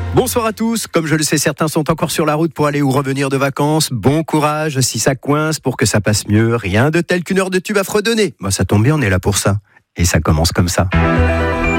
Bonsoir à tous, comme je le sais, certains sont encore sur la route pour aller ou revenir de vacances. Bon courage, si ça coince, pour que ça passe mieux, rien de tel qu'une heure de tube à fredonner. Moi, ça tombe bien, on est là pour ça. Et ça commence comme ça.